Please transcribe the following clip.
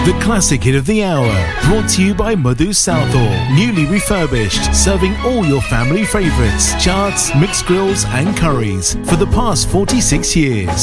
The classic hit of the hour, brought to you by Madhu Southall. Newly refurbished, serving all your family favourites, charts, mixed grills and curries for the past 46 years.